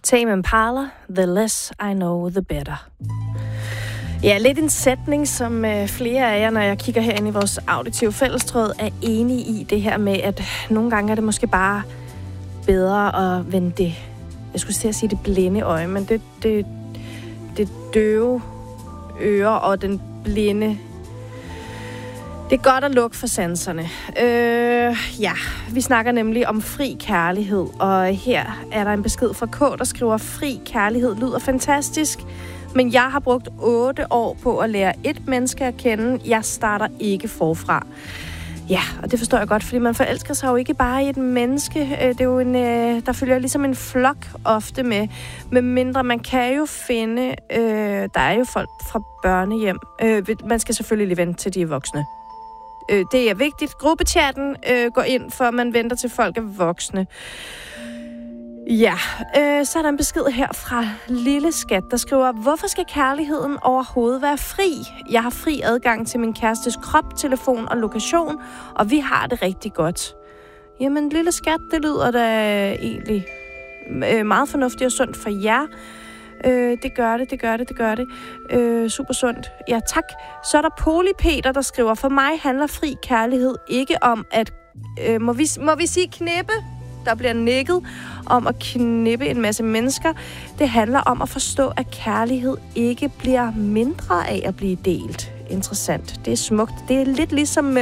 Tame Impala, the less I know, the better. Ja, lidt en sætning, som flere af jer, når jeg kigger herinde i vores auditive fællestråd, er enige i det her med, at nogle gange er det måske bare bedre at vende det, jeg skulle til at sige det blinde øje, men det døve ører og den blinde. Det er godt at lukke for sanserne. Ja, vi snakker nemlig om fri kærlighed, og her er der en besked fra K, der skriver: fri kærlighed lyder fantastisk, men jeg har brugt 8 år på at lære et menneske at kende. Jeg starter ikke forfra. Ja, og det forstår jeg godt, fordi man forelsker sig jo ikke bare i et menneske. Det er jo der følger ligesom en flok ofte med mindre man kan jo finde, der er jo folk fra børnehjem. Man skal selvfølgelig lige vente til de er voksne. Det er vigtigt. Gruppechatten går ind for, at man venter til folk er voksne. Ja, så er der en besked her fra Lille Skat, der skriver: hvorfor skal kærligheden overhovedet være fri? Jeg har fri adgang til min kærestes krop, telefon og lokation, og vi har det rigtig godt. Jamen, Lille Skat, det lyder da egentlig meget fornuftigt og sundt for jer. Det gør det. Super sundt. Ja, tak. Så er der Poli Peter, der skriver: for mig handler fri kærlighed ikke om at... må vi sige knippe? Der bliver nikket om at knippe en masse mennesker. Det handler om at forstå, at kærlighed ikke bliver mindre af at blive delt. Interessant. Det er smukt. Det er lidt ligesom...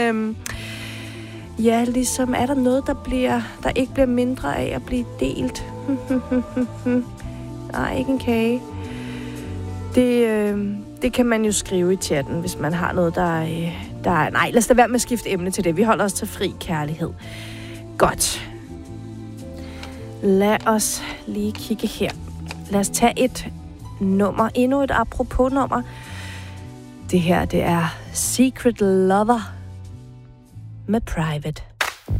ligesom er der noget, der ikke bliver mindre af at blive delt. Nej, ikke en kage. Det kan man jo skrive i chatten, hvis man har noget, der er... Nej, lad os da være med at skifte emne til det. Vi holder os til fri kærlighed. Godt. Lad os lige kigge her. Lad os tage et nummer. Endnu et apropos-nummer. Det her, det er Secret Lover med Private.